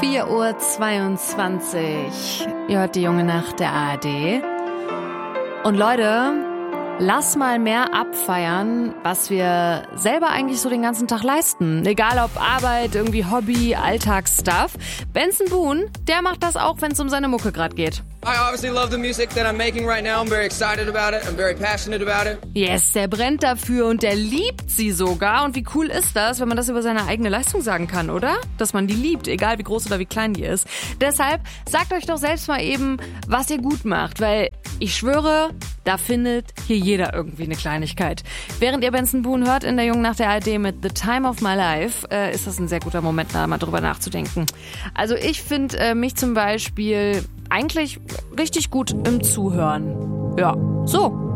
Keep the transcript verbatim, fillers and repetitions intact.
vier Uhr zweiundzwanzig. Ihr hört die junge Nacht der A R D. Und Leute, lass mal mehr abfeiern, was wir selber eigentlich so den ganzen Tag leisten. Egal ob Arbeit, irgendwie Hobby, Alltagsstuff. Benson Boone, der macht das auch, wenn es um seine Mucke gerade geht. I obviously love the music that I'm making right now. I'm very excited about it. I'm very passionate about it. Yes, der brennt dafür und der liebt sie sogar. Und wie cool ist das, wenn man das über seine eigene Leistung sagen kann, oder? Dass man die liebt, egal wie groß oder wie klein die ist. Deshalb sagt euch doch selbst mal eben, was ihr gut macht, weil ich schwöre, da findet hier jeder irgendwie eine Kleinigkeit. Während ihr Benson Boone hört in der Jungen Nacht der A R D mit The Time of My Life, äh, ist das ein sehr guter Moment, da mal drüber nachzudenken. Also ich finde äh, mich zum Beispiel eigentlich richtig gut im Zuhören. Ja, so.